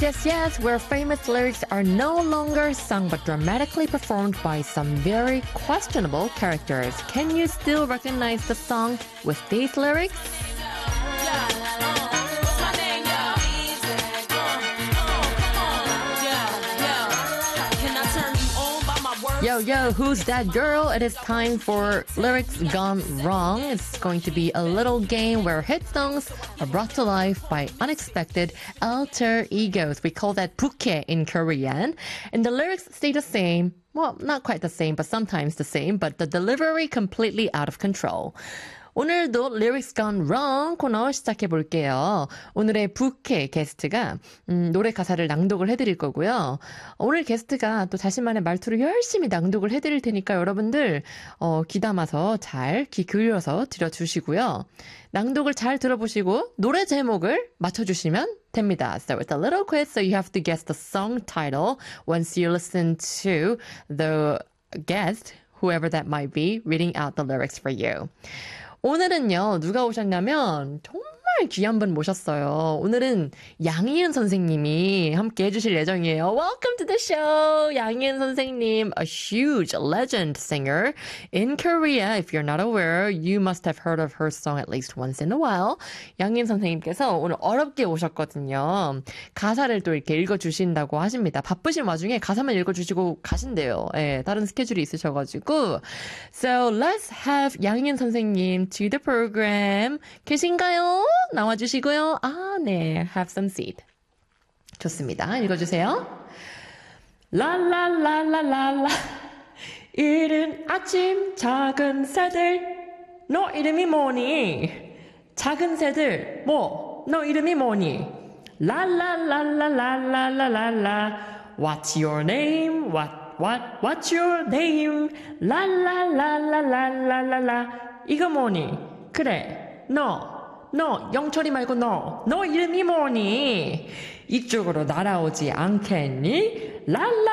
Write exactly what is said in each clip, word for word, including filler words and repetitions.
Yes, yes, where famous lyrics are no longer sung but dramatically performed by some very questionable characters. Can you still recognize the song with these lyrics? Yo, yo, who's that girl? It is time for Lyrics Gone Wrong. It's going to be a little game where hit songs are brought to life by unexpected alter egos. We call that 부캐 in Korean. And the lyrics stay the same. Well, not quite the same, but sometimes the same. But the delivery completely out of control. 오늘도 Lyrics Gone Wrong 코너 시작해 볼게요. 오늘의 부캐 게스트가 음, 노래 가사를 낭독을 해드릴 거고요. 오늘 게스트가 또 자신만의 말투로 열심히 낭독을 해드릴 테니까 여러분들 어, 귀담아서 잘 귀 기울여서 들어주시고요. 낭독을 잘 들어보시고 노래 제목을 맞춰주시면 됩니다. So it's a little quiz, so you have to guess the song title once you listen to the guest, whoever that might be, reading out the lyrics for you. 오늘은요, 누가 오셨냐면, 정말 귀한 분 모셨어요. 오늘은 양희은 선생님이 함께 해주실 예정이에요. Welcome to the show, 양희은 선생님. A huge legend singer in Korea. If you're not aware, you must have heard of her song at least once in a while. 양희은 선생님께서 오늘 어렵게 오셨거든요. 가사를 또 이렇게 읽어주신다고 하십니다. 바쁘신 와중에 가사만 읽어주시고 가신대요. 예, 다른 스케줄이 있으셔가지고. So let's have 양희은 선생님 to the program. 계신가요? 나와주시고요. 아, 네. Have some seat. 좋습니다. 읽어주세요. 라라라라라라 이른 아침 작은 새들 너 이름이 뭐니? 작은 새들 뭐? 너 이름이 뭐니? 라라라라라라라라 What's your name? What, what, what's your name? 라라라라라라라 이거 뭐니? 그래, 너 너, 영철이 말고 너, 너 이름이 뭐니? 이쪽으로 날아오지 않겠니?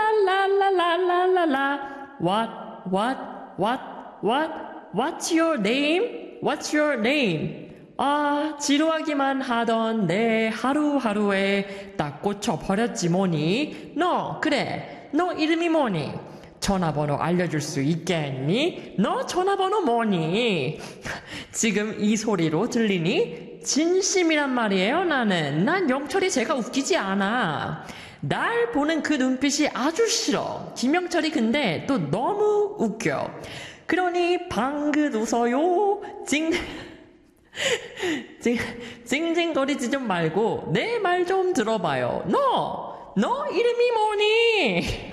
라라라라라라라 What, what, what, what, what's your name? What's your name? 아, 지루하기만 하던 내 하루하루에 딱 꽂혀버렸지 뭐니? 너, 그래, 너 이름이 뭐니? 전화번호 알려줄 수 있겠니? 너 전화번호 뭐니? 지금 이 소리로 들리니? 진심이란 말이에요, 나는. 난 영철이 제가 웃기지 않아. 날 보는 그 눈빛이 아주 싫어. 김영철이 근데 또 너무 웃겨. 그러니 방긋 웃어요. 징, 징, 징징거리지 좀 말고 내 말 좀 들어봐요. 너, 너 이름이 뭐니?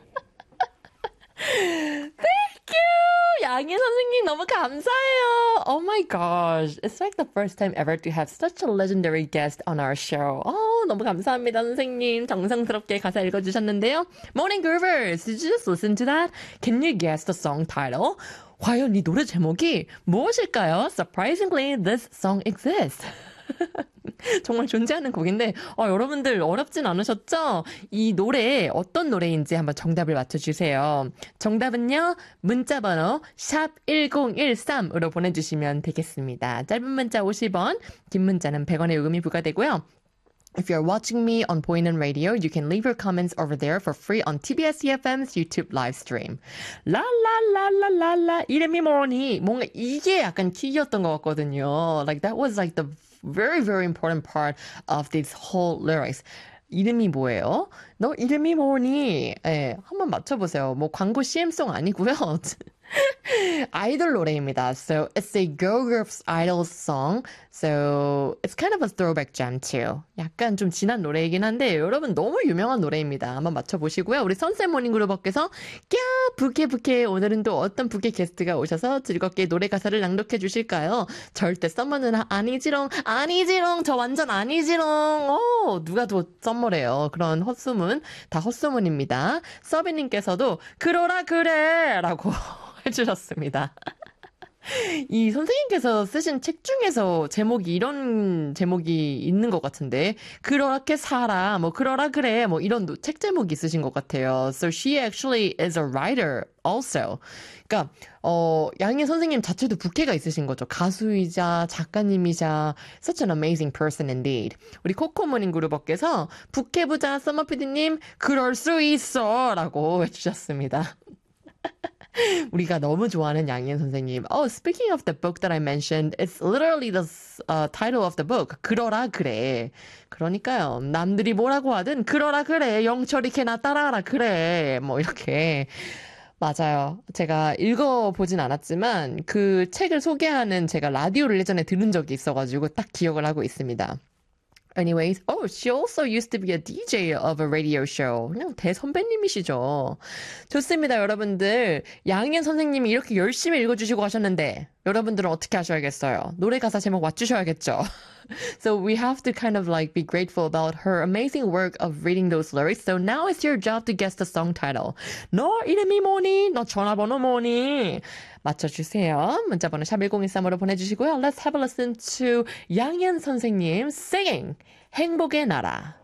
Thank you! 양희 선생님 너무 감사해요. Oh my gosh. It's like the first time ever to have such a legendary guest on our show. Oh, 너무 감사합니다, 선생님. 정성스럽게 가사 읽어주셨는데요. Morning Groovers, did you just listen to that? Can you guess the song title? 과연 이 노래 제목이 무엇일까요? Surprisingly, this song exists. 정말 존재하는 곡인데 어, 여러분들 어렵진 않으셨죠? 이 노래 어떤 노래인지 한번 정답을 맞춰주세요. 정답은요. 문자번호 샵 일공일삼으로 보내주시면 되겠습니다. 짧은 문자 오십 원, 긴 문자는 백 원의 요금이 부과되고요. If you're watching me on 보이는 Radio, you can leave your comments over there for free on 티비에스 이에프엠's YouTube live stream. 라라라라라라 이름이 뭐니? 뭔가 이게 약간 키였던 것 같거든요. Like that was like the very, very important part of this whole lyrics. 이름이 뭐예요? 너 이름이 뭐니? 예, 한번 맞춰보세요. 뭐 광고 씨엠송 아니고요. 아이돌 노래입니다. So it's a girl group's idol song. So it's kind of a throwback jam too. 약간 좀 지난 노래이긴 한데 여러분 너무 유명한 노래입니다. 한번 맞춰보시고요. 우리 선셋 모닝그룹 밖에서 꺄 부캐 부캐 오늘은 또 어떤 부캐 게스트가 오셔서 즐겁게 노래 가사를 낭독해 주실까요? 절대 썸머는 아니지롱 아니지롱 저 완전 아니지롱. 오, 누가 더 썸머래요. 그런 헛소문 다 헛소문입니다. 서비님께서도 그러라 그래 라고 해주셨습니다. 이 선생님께서 쓰신 책 중에서 제목이 이런 제목이 있는 것 같은데 그렇게 살아 뭐 그러라 그래 뭐 이런 노- 책 제목이 있으신 것 같아요. So she actually is a writer also. 그러니까 어 양희 선생님 자체도 부캐가 있으신 거죠. 가수이자 작가님이자 such an amazing person indeed. 우리 코코모닝 그룹업께서 부캐 부자 서머 피디님 그럴 수 있어라고 해주셨습니다. 우리가 너무 좋아하는 양희은 선생님. Oh, speaking of the book that I mentioned, it's literally the uh, title of the book. 그러라 그래. 그러니까요. 남들이 뭐라고 하든 그러라 그래. 영철이 걔나 따라하라 그래. 뭐 이렇게. 맞아요. 제가 읽어보진 않았지만 그 책을 소개하는 제가 라디오를 예전에 들은 적이 있어가지고 딱 기억을 하고 있습니다. Anyways, oh, she also used to be a 디제이 of a radio show. 그냥 대선배님이시죠. 좋습니다, 여러분들. 양희은 선생님이 이렇게 열심히 읽어주시고 가셨는데 여러분들은 어떻게 하셔야겠어요? 노래 가사 제목 맞추셔야겠죠. So we have to kind of like be grateful about her amazing work of reading those lyrics. So now it's your job to guess the song title. 너 이름이 뭐니? 너 전화번호 뭐니? 맞춰주세요. 문자번호 샵 일공일삼으로 보내주시고요. Let's have a listen to 양희은 선생님 singing 행복의 나라.